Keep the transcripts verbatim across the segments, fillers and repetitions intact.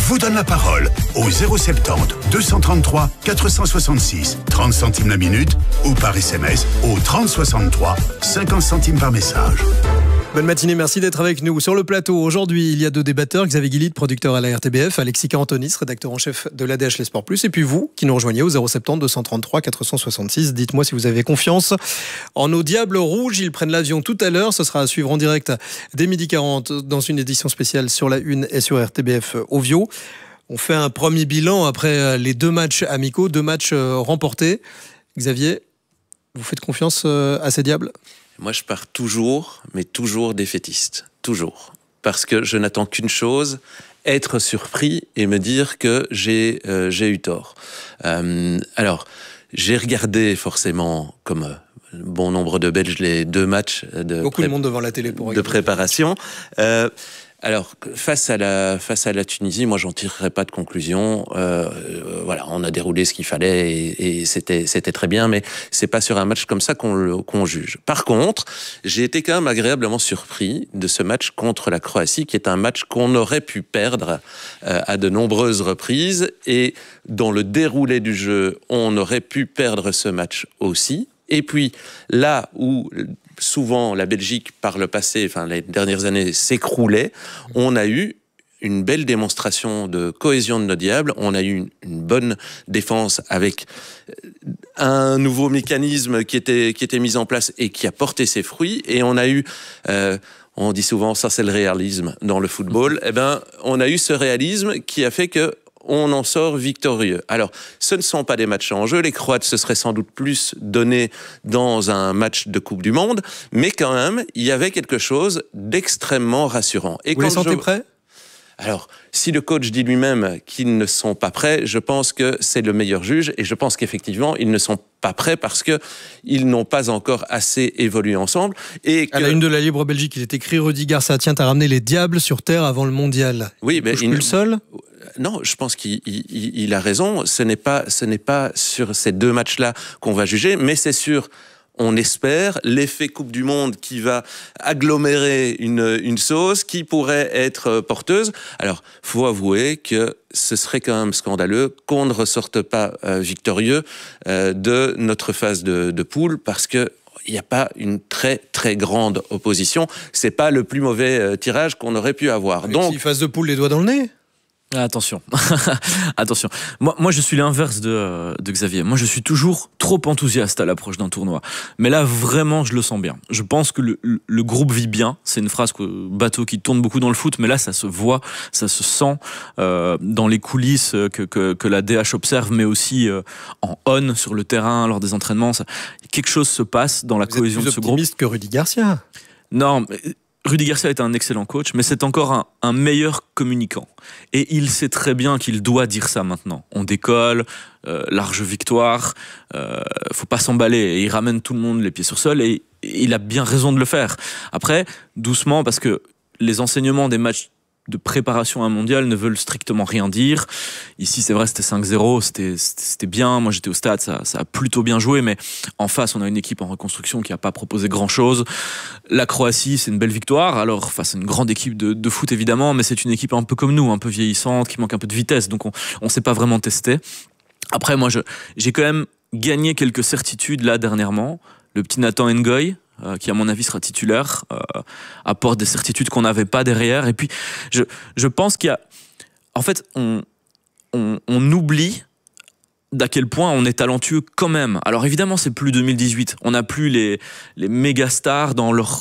vous donne la parole au zéro soixante-dix, deux cent trente-trois, quatre cent soixante-six, trente centimes la minute ou par S M S au trente soixante-trois, cinquante centimes par message. Bonne matinée, merci d'être avec nous. Sur le plateau, aujourd'hui, il y a deux débatteurs. Xavier Guillit, producteur à la R T B F, Alexis Carantonis, rédacteur en chef de l'A D H Les Sports Plus, et puis vous, qui nous rejoignez au zéro soixante-dix, deux cent trente-trois, quatre cent soixante-six. Dites-moi si vous avez confiance en nos Diables Rouges. Ils prennent l'avion tout à l'heure. Ce sera à suivre en direct dès midi quarante dans une édition spéciale sur la Une et sur R T B F Ovio. On fait un premier bilan après les deux matchs amicaux, deux matchs remportés. Xavier, vous faites confiance à ces Diables ? Moi, je pars toujours, mais toujours défaitiste. Toujours. Parce que je n'attends qu'une chose, être surpris et me dire que j'ai, euh, j'ai eu tort. Euh, alors, j'ai regardé forcément, comme euh, bon nombre de Belges, les deux matchs de, Beaucoup pré- de monde devant la télé pour de préparation. Euh, Alors, face à la, face à la Tunisie, moi, j'en tirerai pas de conclusion. Euh, euh, voilà, on a déroulé ce qu'il fallait et, et c'était, c'était très bien, mais c'est pas sur un match comme ça qu'on, le, qu'on juge. Par contre, j'ai été quand même agréablement surpris de ce match contre la Croatie, qui est un match qu'on aurait pu perdre euh, à de nombreuses reprises et dans le déroulé du jeu, on aurait pu perdre ce match aussi. Et puis, là où souvent la Belgique, par le passé, enfin les dernières années, s'écroulait, on a eu une belle démonstration de cohésion de nos Diables. On a eu une, une bonne défense avec un nouveau mécanisme qui était, qui était mis en place et qui a porté ses fruits. Et on a eu... Euh, on dit souvent, ça c'est le réalisme dans le football. Eh ben, on a eu ce réalisme qui a fait que on en sort victorieux. Alors, ce ne sont pas des matchs en jeu. Les Croates se seraient sans doute plus donnés dans un match de Coupe du Monde, mais quand même, il y avait quelque chose d'extrêmement rassurant. Et Vous quand les sentez je... prêts ? Alors, si le coach dit lui-même qu'ils ne sont pas prêts, je pense que c'est le meilleur juge et je pense qu'effectivement, ils ne sont pas prêts parce qu'ils n'ont pas encore assez évolué ensemble. Et que... À la une de la Libre Belgique, il est écrit « Rudy Garcia tient à ramener les Diables sur terre avant le mondial ». Oui, mais il ne... plus le seul ? Non, je pense qu'il il, il a raison. Ce n'est pas, ce n'est pas sur ces deux matchs-là qu'on va juger, mais c'est sur... On espère l'effet Coupe du Monde qui va agglomérer une, une sauce qui pourrait être porteuse. Alors, faut avouer que ce serait quand même scandaleux qu'on ne ressorte pas euh, victorieux euh, de notre phase de, de poule parce que il n'y a pas une très très grande opposition. C'est pas le plus mauvais euh, tirage qu'on aurait pu avoir. Avec Donc, si phase de poule, les doigts dans le nez. Attention, attention. Moi, moi, je suis l'inverse de, de Xavier. Moi, je suis toujours trop enthousiaste à l'approche d'un tournoi. Mais là, vraiment, je le sens bien. Je pense que le, le groupe vit bien. C'est une phrase que bateau qui tourne beaucoup dans le foot, mais là, ça se voit, ça se sent euh, dans les coulisses que, que, que la D H observe, mais aussi euh, en on sur le terrain lors des entraînements. Ça, quelque chose se passe dans la Vous cohésion de ce groupe. Vous êtes plus optimiste que Rudy Garcia. Non. Mais Rudy Garcia est un excellent coach, mais c'est encore un, un meilleur communicant. Et il sait très bien qu'il doit dire ça maintenant. On décolle, euh, large victoire, euh, faut pas s'emballer. Et il ramène tout le monde les pieds sur sol et, et il a bien raison de le faire. Après, doucement, parce que les enseignements des matchs de préparation à un mondial ne veulent strictement rien dire. Ici, c'est vrai, c'était cinq zéro, c'était, c'était bien. Moi, j'étais au stade, ça, ça a plutôt bien joué, mais en face, on a une équipe en reconstruction qui n'a pas proposé grand-chose. La Croatie, c'est une belle victoire. Alors, face à une grande équipe de, de foot, évidemment, mais c'est une équipe un peu comme nous, un peu vieillissante, qui manque un peu de vitesse, donc on ne s'est pas vraiment testé. Après, moi, je, j'ai quand même gagné quelques certitudes, là, dernièrement. Le petit Nathan Ngoy, Euh, qui à mon avis sera titulaire, euh, apporte des certitudes qu'on n'avait pas derrière. Et puis, je, je pense qu'il y a... En fait, on, on, on oublie d'à quel point on est talentueux quand même. Alors évidemment, c'est plus deux mille dix-huit. On n'a plus les, les méga stars dans leur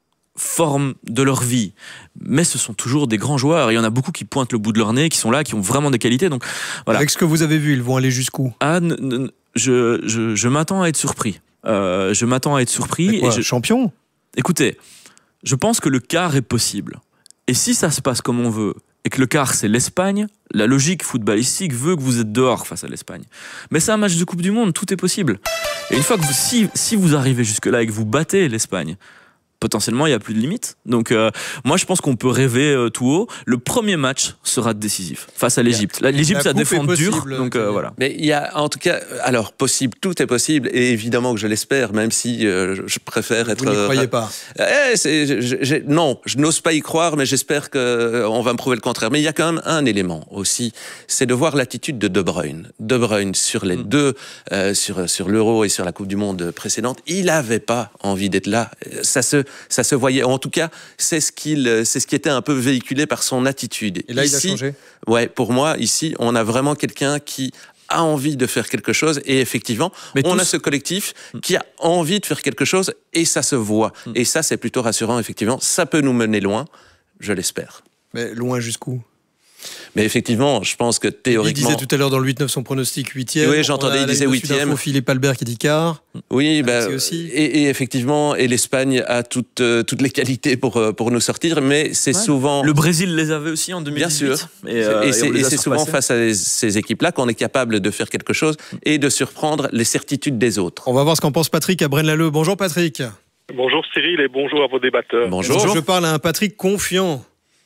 forme de leur vie. Mais ce sont toujours des grands joueurs. Il y en a beaucoup qui pointent le bout de leur nez, qui sont là, qui ont vraiment des qualités. Donc, voilà. Avec ce que vous avez vu, ils vont aller jusqu'où ? Ah, n- n- je, je, je m'attends à être surpris. Euh, je m'attends à être surpris. Quoi, et je... champion ? Écoutez, je pense que le quart est possible. Et si ça se passe comme on veut, et que le quart c'est l'Espagne, la logique footballistique veut que vous êtes dehors face à l'Espagne. Mais c'est un match de Coupe du Monde, tout est possible. Et une fois que vous, si, si vous arrivez jusque-là et que vous battez l'Espagne, potentiellement il n'y a plus de limite. Donc euh, moi je pense qu'on peut rêver euh, tout haut. Le premier match sera décisif face à l'Égypte. L'Égypte ça défend dur, donc euh, voilà. Mais il y a en tout cas, alors possible, tout est possible et évidemment que je l'espère, même si euh, je préfère être. Vous n'y croyez pas? Euh, c'est, je, je, non, je n'ose pas y croire, mais j'espère que euh, on va me prouver le contraire. Mais il y a quand même un élément aussi, c'est de voir l'attitude de De Bruyne. De Bruyne sur les mmh. deux, euh, sur sur l'Euro et sur la Coupe du Monde précédente, il n'avait pas envie d'être là. Ça se Ça se voyait. En tout cas, c'est ce qu'il, c'est ce qui était un peu véhiculé par son attitude. Et là, ici, il a changé. Ouais, pour moi, ici, on a vraiment quelqu'un qui a envie de faire quelque chose. Et effectivement, Mais on tous... a ce collectif qui a envie de faire quelque chose et ça se voit. Mm. Et ça, c'est plutôt rassurant, effectivement. Ça peut nous mener loin, je l'espère. Mais loin jusqu'où? Mais effectivement, je pense que théoriquement... Il disait tout à l'heure dans le huit neuf son pronostic huitième. Oui, j'entendais, il disait huitième. Philippe Albert qui dit quart. Oui, ben, aussi. Et, et effectivement, et l'Espagne a toutes, euh, toutes les qualités pour, euh, pour nous sortir, mais c'est ouais. souvent... Le Brésil les avait aussi en deux mille dix-huit. Bien sûr. Et, euh, et c'est, et c'est souvent face à ces équipes-là qu'on est capable de faire quelque chose et de surprendre les certitudes des autres. On va voir ce qu'en pense Patrick à Braine-l'Alleud. Bonjour Patrick. Bonjour Cyril et bonjour à vos débatteurs. Bonjour. Je parle à un Patrick confiant.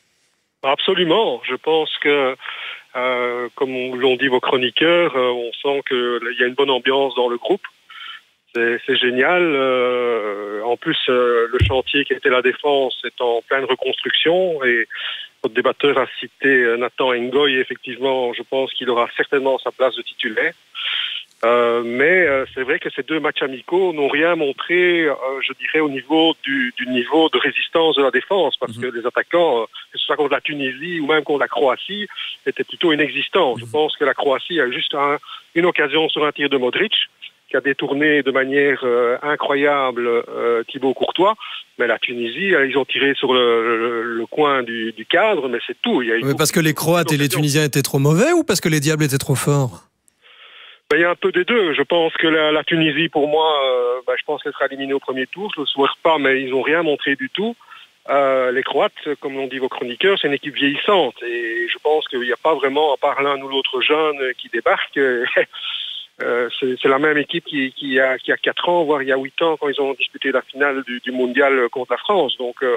Absolument. Je pense que, euh, comme l'ont dit vos chroniqueurs, euh, on sent qu'il y a une bonne ambiance dans le groupe. C'est, c'est génial. Euh, en plus, euh, le chantier qui était la défense est en pleine reconstruction et votre débatteur a cité Nathan Ngoy. Effectivement, je pense qu'il aura certainement sa place de titulaire. Euh, mais euh, c'est vrai que ces deux matchs amicaux n'ont rien montré, euh, je dirais, au niveau du, du niveau de résistance de la défense, parce mmh. que les attaquants, euh, que ce soit contre la Tunisie ou même contre la Croatie, étaient plutôt inexistants. Mmh. Je pense que la Croatie a juste un, une occasion sur un tir de Modric, qui a détourné de manière euh, incroyable euh, Thibaut Courtois, mais la Tunisie, ils ont tiré sur le, le, le coin du, du cadre, mais c'est tout. Il y a eu mais parce que les Croates et les Tunisiens étaient trop mauvais ou parce que les Diables étaient trop forts? Ben, il y a un peu des deux. Je pense que la, la Tunisie, pour moi, euh, ben, je pense qu'elle sera éliminée au premier tour. Je ne le souhaite pas, mais ils n'ont rien montré du tout. Euh, les Croates, comme l'ont dit vos chroniqueurs, c'est une équipe vieillissante. Et je pense qu'il n'y a pas vraiment, à part l'un ou l'autre jeune qui débarque, euh, c'est, c'est la même équipe qui, qui, a, qui a quatre ans, voire il y a huit ans, quand ils ont disputé la finale du, du mondial contre la France. Donc, euh,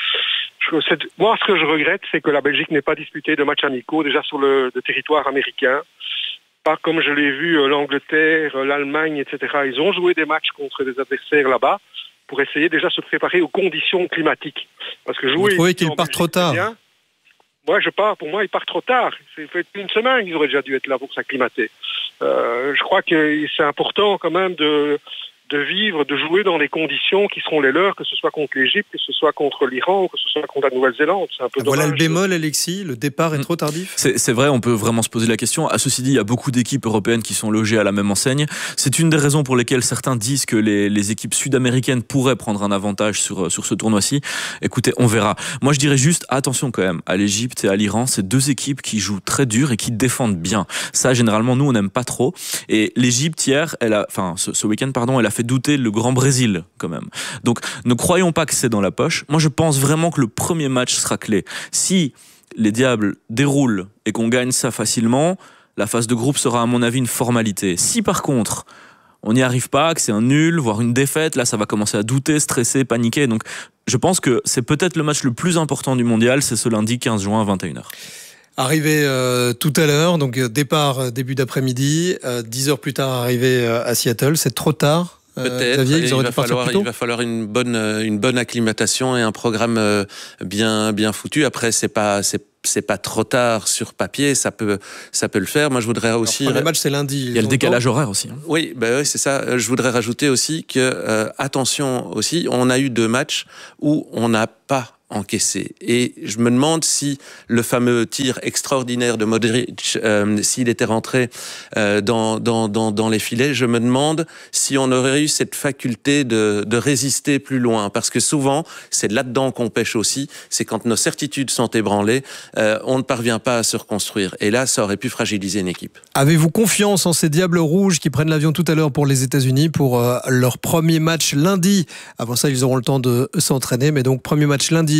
je, c'est, moi, ce que je regrette, c'est que la Belgique n'ait pas disputé de matchs amicaux déjà sur le, le territoire américain. Pas comme je l'ai vu, l'Angleterre, l'Allemagne, et cetera. Ils ont joué des matchs contre des adversaires là-bas pour essayer déjà de se préparer aux conditions climatiques. Parce que jouer... Vous trouvez qu'ils partent trop tard? Bien, moi, je pars. Pour moi, ils partent trop tard. C'est fait une semaine qu'ils auraient déjà dû être là pour s'acclimater. Euh, je crois que c'est important quand même de... de vivre, de jouer dans les conditions qui seront les leurs, que ce soit contre l'Égypte, que ce soit contre l'Iran, ou que ce soit contre la Nouvelle-Zélande. C'est un peu voilà dommage. Le bémol, Alexis, le départ est trop tardif. C'est, c'est vrai, on peut vraiment se poser la question. À ceci dit, il y a beaucoup d'équipes européennes qui sont logées à la même enseigne. C'est une des raisons pour lesquelles certains disent que les, les équipes sud-américaines pourraient prendre un avantage sur, sur ce tournoi-ci. Écoutez, on verra. Moi, je dirais juste attention quand même à l'Égypte et à l'Iran. C'est deux équipes qui jouent très dur et qui défendent bien. Ça, généralement, nous, on n'aime pas trop. Et l'Égypte hier, elle a, enfin, ce, ce week-end, pardon, elle a fait douter le grand Brésil quand même. Donc ne croyons pas que c'est dans la poche. Moi je pense vraiment que le premier match sera clé. Si les Diables déroulent et qu'on gagne ça facilement, la phase de groupe sera à mon avis une formalité. Si par contre on n'y arrive pas, que c'est un nul, voire une défaite, là ça va commencer à douter, stresser, paniquer. Donc je pense que c'est peut-être le match le plus important du mondial, c'est ce lundi quinze juin à vingt et une heures. Arrivé euh, tout à l'heure, donc départ euh, début d'après-midi, euh, dix heures plus tard arrivé euh, à Seattle, c'est trop tard? Peut-être. Xavier, il, va falloir, il va falloir une bonne, une bonne acclimatation et un programme bien, bien foutu. Après, c'est pas, c'est, c'est pas trop tard sur papier. Ça peut, ça peut le faire. Moi, je voudrais aussi. Le premier match, c'est lundi. Il y a le décalage horaire aussi. Hein. Oui, bah oui, c'est ça. Je voudrais rajouter aussi que, euh, attention aussi, on a eu deux matchs où on n'a pas encaissé. Et je me demande si le fameux tir extraordinaire de Modric, euh, s'il était rentré euh, dans, dans, dans, dans les filets, je me demande si on aurait eu cette faculté de, de résister plus loin. Parce que souvent, c'est là-dedans qu'on pêche aussi, c'est quand nos certitudes sont ébranlées, euh, on ne parvient pas à se reconstruire. Et là, ça aurait pu fragiliser une équipe. Avez-vous confiance en ces Diables Rouges qui prennent l'avion tout à l'heure pour les États-Unis pour euh, leur premier match lundi? Avant ça, ils auront le temps de s'entraîner. Mais donc, premier match lundi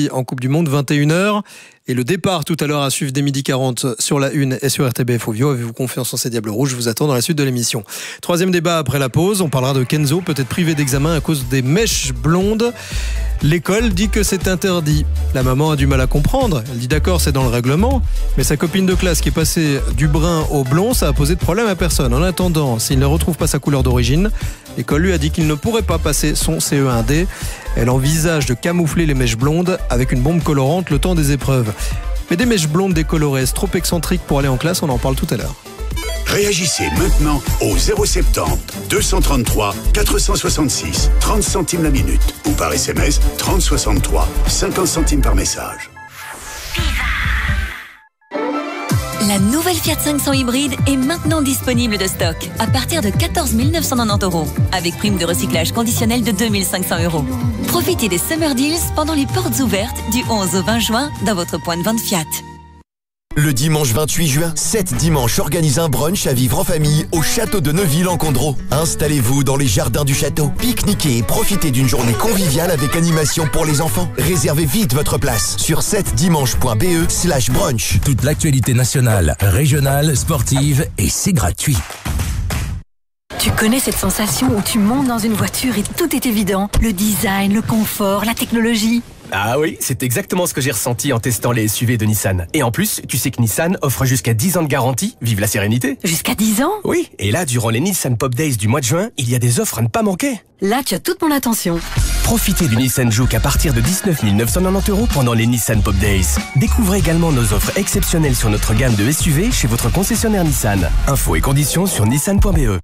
Italie en Coupe du Monde, vingt et une heures. Et le départ tout à l'heure à suivre dès midi quarante sur la une et sur R T B F Ovio. Avez-vous confiance en ces Diables Rouges? Je vous attends dans la suite de l'émission. Troisième débat après la pause. On parlera de Kenzo, peut-être privé d'examen à cause des mèches blondes. L'école dit que c'est interdit. La maman a du mal à comprendre. Elle dit d'accord, c'est dans le règlement. Mais sa copine de classe qui est passée du brun au blond, ça a posé de problème à personne. En attendant, s'il ne retrouve pas sa couleur d'origine, l'école lui a dit qu'il ne pourrait pas passer son C E un D. Elle envisage de camoufler les mèches blondes avec une bombe colorante le temps des épreuves. Mais des mèches blondes décolorées, trop excentriques pour aller en classe, on en parle tout à l'heure. Réagissez maintenant au zéro soixante-dix, deux cent trente-trois, quatre cent soixante-six, trente centimes la minute ou par S M S trente soixante-trois, cinquante centimes par message. La nouvelle Fiat cinq cents hybride est maintenant disponible de stock à partir de quatorze mille neuf cent quatre-vingt-dix euros avec prime de recyclage conditionnelle de deux mille cinq cents euros. Profitez des Summer Deals pendant les portes ouvertes du onze au vingt juin dans votre point de vente Fiat. Le dimanche vingt-huit juin, sept dimanches organise un brunch à vivre en famille au château de Neuville-en-Condro. Installez-vous dans les jardins du château, pique-niquez et profitez d'une journée conviviale avec animation pour les enfants. Réservez vite votre place sur sept dimanche point b e slash brunch. Toute l'actualité nationale, régionale, sportive et c'est gratuit. Tu connais cette sensation où tu montes dans une voiture et tout est évident? Le design, le confort, la technologie. Ah oui, c'est exactement ce que j'ai ressenti en testant les S U V de Nissan. Et en plus, tu sais que Nissan offre jusqu'à dix ans de garantie. Vive la sérénité. Jusqu'à dix ans? Oui, et là, durant les Nissan Pop Days du mois de juin, il y a des offres à ne pas manquer. Là, tu as toute mon attention. Profitez du Nissan Juke à partir de dix-neuf mille neuf cent quatre-vingt-dix euros pendant les Nissan Pop Days. Découvrez également nos offres exceptionnelles sur notre gamme de S U V chez votre concessionnaire Nissan. Infos et conditions sur nissan point b e.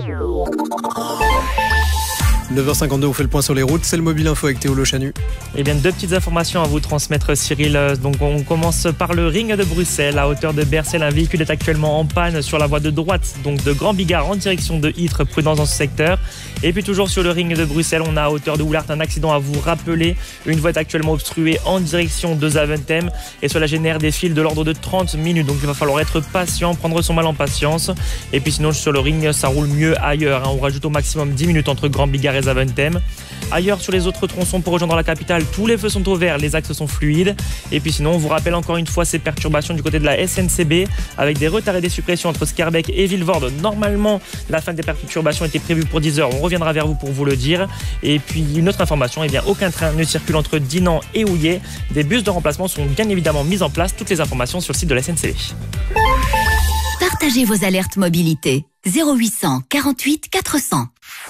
neuf heures cinquante-deux, on fait le point sur les routes. C'est le Mobile Info avec Théo Le Chanu. Eh bien, deux petites informations à vous transmettre, Cyril. Donc, on commence par le ring de Bruxelles. À hauteur de Bercel, un véhicule est actuellement en panne sur la voie de droite, donc de Grand Bigard en direction de Ytre. Prudence dans ce secteur. Et puis, toujours sur le ring de Bruxelles, on a à hauteur de Oulart un accident à vous rappeler. Une voie est actuellement obstruée en direction de Zaventem. Et cela génère des files de l'ordre de trente minutes. Donc, il va falloir être patient, prendre son mal en patience. Et puis, sinon, sur le ring, ça roule mieux ailleurs. On rajoute au maximum dix minutes entre Grand Bigard et Zaventem. Ailleurs, sur les autres tronçons pour rejoindre la capitale, tous les feux sont au vert, les axes sont fluides. Et puis sinon, on vous rappelle encore une fois ces perturbations du côté de la S N C B avec des retards et des suppressions entre Scarbeck et Vilvoorde. Normalement, la fin des perturbations était prévue pour dix heures. On reviendra vers vous pour vous le dire. Et puis, une autre information, eh bien, aucun train ne circule entre Dinan et Houillet. Des bus de remplacement sont bien évidemment mis en place. Toutes les informations sur le site de la S N C B. Partagez vos alertes mobilité. zéro huit cent quarante-huit quatre cents.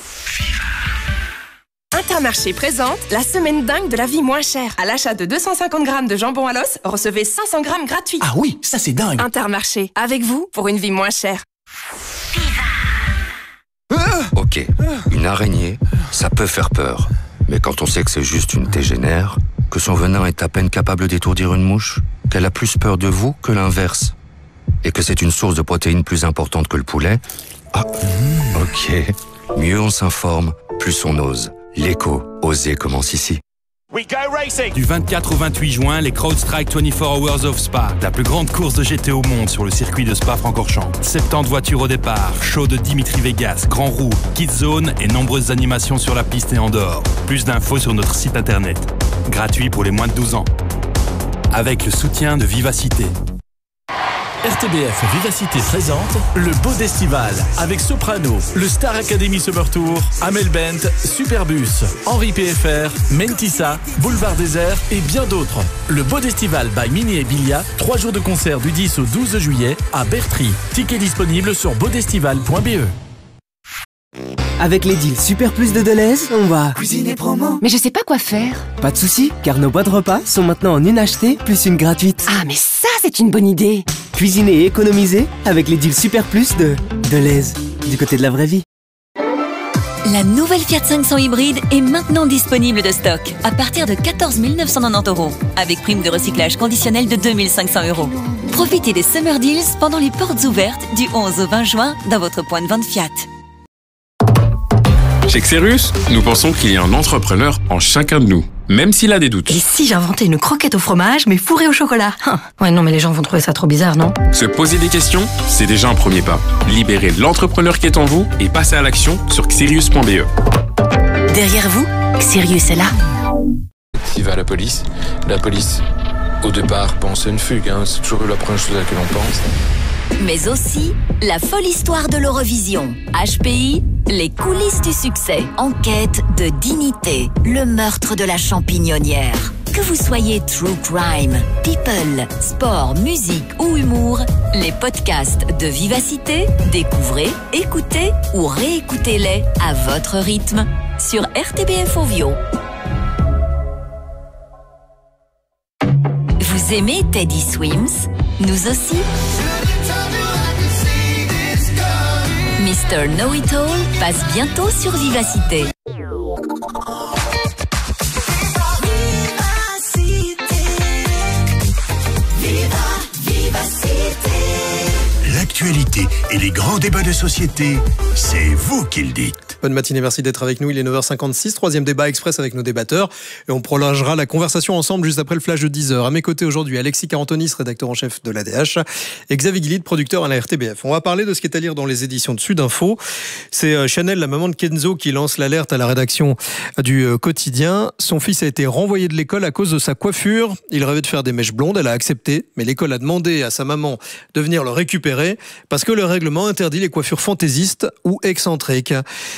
Intermarché présente la semaine dingue de la vie moins chère. À l'achat de deux cent cinquante grammes de jambon à l'os, recevez cinq cents grammes gratuits. Ah oui, ça c'est dingue. Intermarché, avec vous pour une vie moins chère. Ok, une araignée, ça peut faire peur. Mais quand on sait que c'est juste une tégénère, que son venin est à peine capable d'étourdir une mouche, qu'elle a plus peur de vous que l'inverse, et que c'est une source de protéines plus importante que le poulet, ah, ok, mieux on s'informe, plus on ose. L'écho, oser commence ici. Du vingt-quatre au vingt-huit juin, les CrowdStrike vingt-quatre Hours of Spa, la plus grande course de G T au monde sur le circuit de Spa-Francorchamps. soixante-dix voitures au départ, show de Dimitri Vegas, Grand Roue, Kids Zone et nombreuses animations sur la piste et en dehors. Plus d'infos sur notre site internet. Gratuit pour les moins de douze ans. Avec le soutien de Vivacité. R T B F Vivacité présente le Bodestival avec Soprano, le Star Academy Summer Tour, Amel Bent, Superbus, Henri P F R, Mentissa, Boulevard Désert et bien d'autres. Le Bodestival by Mini et Bilia, trois jours de concert du dix au douze juillet à Bertry. Ticket disponible sur bodestival point b e. Avec les deals Super Plus de Deleuze, on va cuisiner promo. Mais je sais pas quoi faire. Pas de soucis, car nos boîtes repas sont maintenant en une achetée plus une gratuite. Ah, mais ça, c'est une bonne idée. Cuisiner et économiser avec les deals Super Plus de Deleuze, du côté de la vraie vie. La nouvelle Fiat cinq cents hybride est maintenant disponible de stock à partir de quatorze mille neuf cent quatre-vingt-dix euros avec prime de recyclage conditionnelle de deux mille cinq cents euros. Profitez des Summer Deals pendant les portes ouvertes du onze au vingt juin dans votre point de vente Fiat. Chez Xerius, nous pensons qu'il y a un entrepreneur en chacun de nous, même s'il a des doutes. Et si j'inventais une croquette au fromage, mais fourrée au chocolat? Ouais, non, mais les gens vont trouver ça trop bizarre, non? Se poser des questions, c'est déjà un premier pas. Libérez l'entrepreneur qui est en vous et passez à l'action sur xerius point b e. Derrière vous, Xerius est là. qui va à la police. La police, au départ, pense à une fugue. Hein. C'est toujours la première chose à laquelle on pense. Mais aussi la folle histoire de l'Eurovision. H P I, les coulisses du succès. Enquête de dignité, le meurtre de la champignonnière. Que vous soyez true crime, people, sport, musique ou humour, les podcasts de Vivacité, découvrez, écoutez ou réécoutez-les à votre rythme sur R T B F Ovio. Vous aimez Teddy Swims? Nous aussi. mister Know-It-All passe bientôt sur Vivacité. L'actualité et les grands débats de société, c'est vous qui le dites. Bonne matinée, merci d'être avec nous. Il est neuf heures cinquante-six, troisième débat express avec nos débatteurs. Et on prolongera la conversation ensemble juste après le flash de dix heures. À mes côtés aujourd'hui, Alexis Carantonis, rédacteur en chef de l'A D H, et Xavier Guilid, producteur à la R T B F. On va parler de ce qui est à lire dans les éditions de Sud Info. C'est Chanel, la maman de Kenzo, qui lance l'alerte à la rédaction du quotidien. Son fils a été renvoyé de l'école à cause de sa coiffure. Il rêvait de faire des mèches blondes, elle a accepté, mais l'école a demandé à sa maman de venir le récupérer parce que le règlement interdit les coiffures fantaisistes ou excentriques.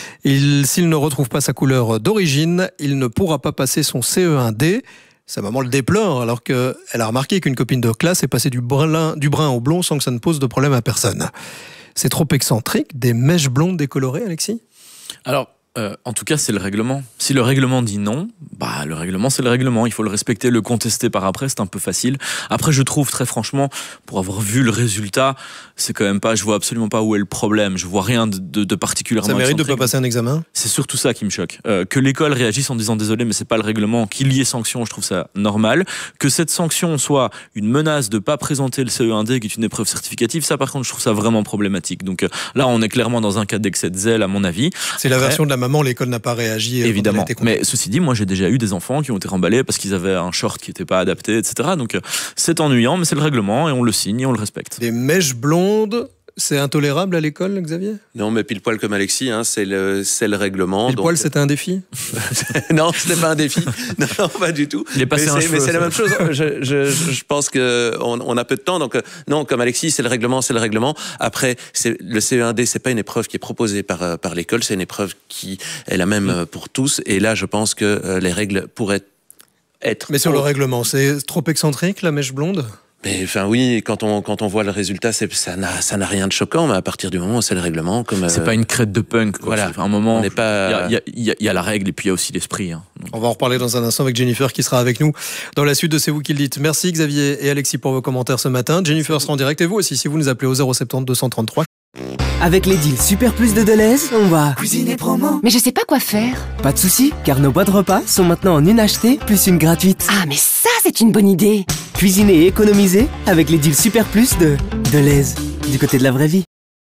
Il, s'il ne retrouve pas sa couleur d'origine, il ne pourra pas passer son C E un D. Sa maman le déplore alors qu'elle a remarqué qu'une copine de classe est passée du brun, du brun au blond sans que ça ne pose de problème à personne. C'est trop excentrique, des mèches blondes décolorées, Alexis ? Alors, euh, en tout cas, c'est le règlement. Si le règlement dit non, bah le règlement, c'est le règlement. Il faut le respecter, le contester par après, c'est un peu facile. Après, je trouve très franchement, pour avoir vu le résultat, c'est quand même pas, je vois absolument pas où est le problème. Je vois rien de, de, de particulièrement. Ça mérite de pas passer un examen ? C'est surtout ça qui me choque. Euh, que l'école réagisse en disant désolé, mais c'est pas le règlement. Qu'il y ait sanction, je trouve ça normal. Que cette sanction soit une menace de pas présenter le C E un D, qui est une épreuve certificative, ça par contre, je trouve ça vraiment problématique. Donc euh, là, on est clairement dans un cas d'excès de zèle, à mon avis. C'est la Après, version de la maman, l'école n'a pas réagi. Évidemment. Mais ceci dit, moi j'ai déjà eu des enfants qui ont été remballés parce qu'ils avaient un short qui n'était pas adapté, et cetera. Donc c'est ennuyant, mais c'est le règlement et on le signe et on le respecte. Des mèches blondes, c'est intolérable à l'école, Xavier ? Non, mais pile poil comme Alexis, hein, c'est le c'est le règlement. Pile poil, c'était un défi ? Non, ce n'est pas un défi. Non, non, pas du tout. Il est passé mais un c'est, cheveu, mais c'est ça. la même chose. Je, je, je pense que on, on a peu de temps, donc non, comme Alexis, c'est le règlement, c'est le règlement. Après, c'est le C E un D, c'est pas une épreuve qui est proposée par par l'école, c'est une épreuve qui est la même pour tous. Et là, je pense que les règles pourraient être. Mais sur le règlement, c'est trop excentrique la mèche blonde ? Mais enfin oui, quand on quand on voit le résultat, c'est, ça n'a ça n'a rien de choquant, mais à partir du moment où c'est le règlement, comme c'est euh, pas une crête de punk. Quoi. Voilà, c'est, un moment, on n'est pas. Il y a, y, a, y a la règle et puis il y a aussi l'esprit. Hein. On va en reparler dans un instant avec Jennifer qui sera avec nous dans la suite de C'est vous qui le dites. Merci Xavier et Alexis pour vos commentaires ce matin. Jennifer sera en direct et vous aussi si vous nous appelez au zéro sept zéro deux cent trente-trois. Avec les deals Super Plus de Deleuze, on va cuisiner promo. Mais je sais pas quoi faire. Pas de soucis, car nos boîtes repas sont maintenant en une achetée plus une gratuite. Ah mais ça c'est une bonne idée. Cuisiner et économiser avec les deals Super Plus de Deleuze, du côté de la vraie vie.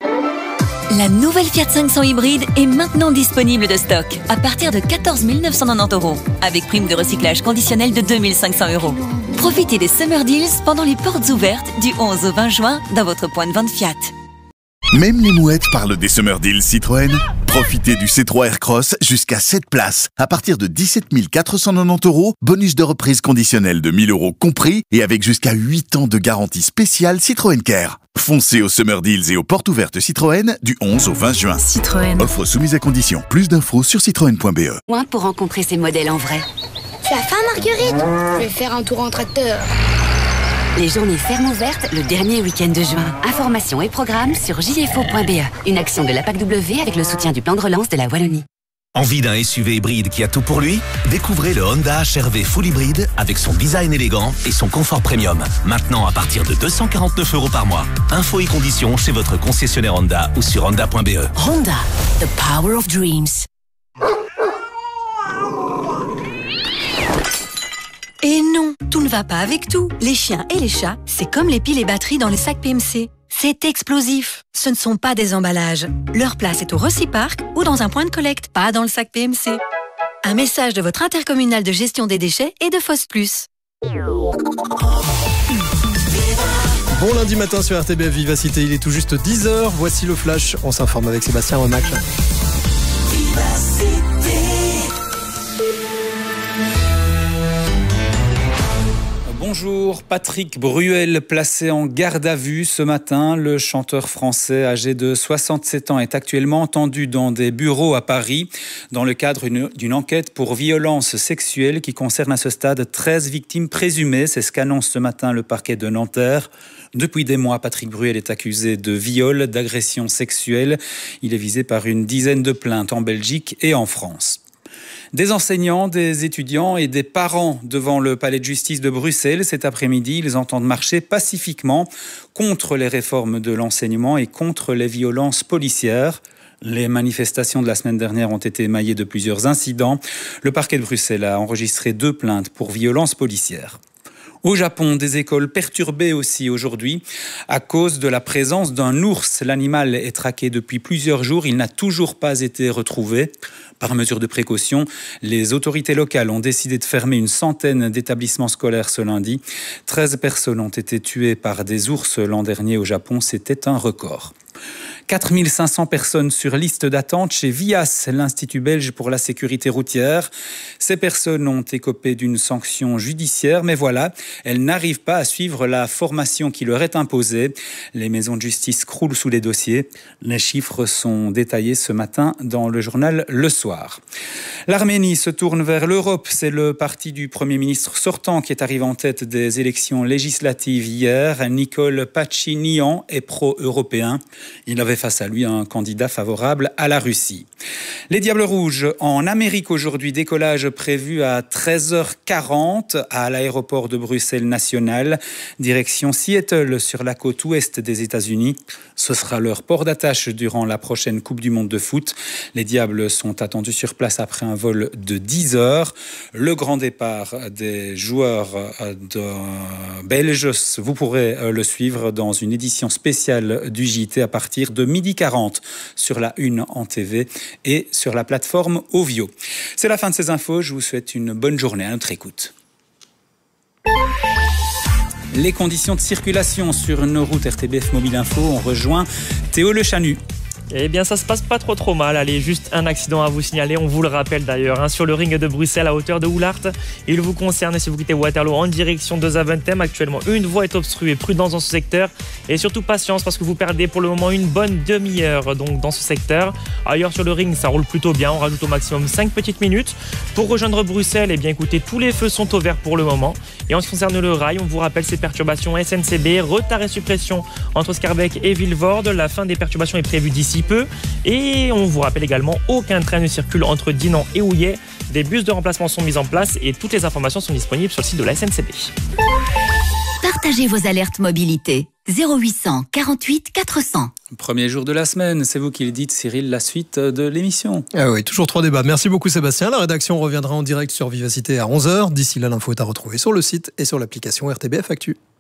La nouvelle Fiat cinq cents hybride est maintenant disponible de stock à partir de quatorze mille neuf cent quatre-vingt-dix euros avec prime de recyclage conditionnelle de deux mille cinq cents euros. Profitez des Summer Deals pendant les portes ouvertes du onze au vingt juin dans votre point de vente Fiat. Même les mouettes parlent des Summer Deals Citroën. Profitez du C trois Aircross jusqu'à sept places à partir de dix-sept mille quatre cent quatre-vingt-dix euros, bonus de reprise conditionnel de mille euros compris et avec jusqu'à huit ans de garantie spéciale Citroën Care. Foncez aux Summer Deals et aux portes ouvertes Citroën du onze au vingt juin. Citroën. Offre soumise à conditions. Plus d'infos sur citroën point b e. Point pour rencontrer ces modèles en vrai. Tu as faim, Marguerite ? Je vais faire un tour en tracteur. Les journées fermes ouvertes le dernier week-end de juin. Informations et programmes sur j f o point b e. Une action de l'A P A C W avec le soutien du plan de relance de la Wallonie. Envie d'un S U V hybride qui a tout pour lui ? Découvrez le Honda H R V Full Hybride avec son design élégant et son confort premium. Maintenant à partir de deux cent quarante-neuf euros par mois. Infos et conditions chez votre concessionnaire Honda ou sur honda point b e. Honda, the power of dreams. Et non, tout ne va pas avec tout. Les chiens et les chats, c'est comme les piles et batteries dans les sacs P M C. C'est explosif. Ce ne sont pas des emballages. Leur place est au Reciparc ou dans un point de collecte, pas dans le sac P M C. Un message de votre intercommunal de gestion des déchets et de Foss Plus. Bon lundi matin sur R T B F Vivacité, il est tout juste dix heures. Voici le flash, on s'informe avec Sébastien Remac. bonjour. Patrick Bruel placé en garde à vue ce matin. Le chanteur français âgé de soixante-sept ans est actuellement entendu dans des bureaux à Paris dans le cadre d'une enquête pour violence sexuelle qui concerne à ce stade treize victimes présumées. C'est ce qu'annonce ce matin le parquet de Nanterre. Depuis des mois, Patrick Bruel est accusé de viol, d'agression sexuelle. Il est visé par une dizaine de plaintes en Belgique et en France. Des enseignants, des étudiants et des parents devant le palais de justice de Bruxelles. Cet après-midi, ils entendent marcher pacifiquement contre les réformes de l'enseignement et contre les violences policières. Les manifestations de la semaine dernière ont été émaillées de plusieurs incidents. Le parquet de Bruxelles a enregistré deux plaintes pour violences policières. Au Japon, des écoles perturbées aussi aujourd'hui à cause de la présence d'un ours. L'animal est traqué depuis plusieurs jours. Il n'a toujours pas été retrouvé. Par mesure de précaution, les autorités locales ont décidé de fermer une centaine d'établissements scolaires ce lundi. treize personnes ont été tuées par des ours l'an dernier au Japon. C'était un record. quatre mille cinq cents personnes sur liste d'attente chez Vias, l'Institut belge pour la sécurité routière. Ces personnes ont écopé d'une sanction judiciaire, mais voilà, elles n'arrivent pas à suivre la formation qui leur est imposée. Les maisons de justice croulent sous les dossiers. Les chiffres sont détaillés ce matin dans le journal Le Soir. L'Arménie se tourne vers l'Europe. C'est le parti du Premier ministre sortant qui est arrivé en tête des élections législatives hier. Nicole Pachinian est pro-européen. Il avait face à lui un candidat favorable à la Russie. Les Diables Rouges en Amérique aujourd'hui, décollage prévu à treize heures quarante à l'aéroport de Bruxelles National, direction Seattle sur la côte ouest des États-Unis. Ce sera leur port d'attache durant la prochaine Coupe du Monde de foot. Les Diables sont attendus sur place après un vol de dix heures. Le grand départ des joueurs de belges, vous pourrez le suivre dans une édition spéciale du J T à partir de midi quarante sur la une en T V et sur la plateforme Ovio. C'est la fin de ces infos. Je vous souhaite une bonne journée à notre écoute. Les conditions de circulation sur nos routes R T B F Mobile Info, on rejoint Théo Le Chanu. Eh bien, ça se passe pas trop trop mal. Allez, juste un accident à vous signaler. On vous le rappelle d'ailleurs, hein, sur le ring de Bruxelles à hauteur de Oulart. Il vous concerne si vous quittez Waterloo en direction de Zaventem. Actuellement, une voie est obstruée. Prudence dans ce secteur. Et surtout patience parce que vous perdez pour le moment une bonne demi-heure donc, dans ce secteur. Ailleurs sur le ring, ça roule plutôt bien. On rajoute au maximum cinq petites minutes. Pour rejoindre Bruxelles, eh bien écoutez, tous les feux sont au vert pour le moment. Et en ce qui concerne le rail, on vous rappelle ces perturbations S N C B. Retard et suppression entre Scarbeck et Vilvoorde. La fin des perturbations est prévue d'ici peu. Et on vous rappelle également, aucun train ne circule entre Dinan et Houillet. Des bus de remplacement sont mis en place et toutes les informations sont disponibles sur le site de la S N C B. Partagez vos alertes mobilité. zéro huit cent quarante-huit quatre cents. Premier jour de la semaine, c'est vous qui le dites, Cyril, la suite de l'émission. Ah oui, toujours trois débats. Merci beaucoup Sébastien. La rédaction reviendra en direct sur Vivacité à onze heures. D'ici là, l'info est à retrouver sur le site et sur l'application R T B F Actu.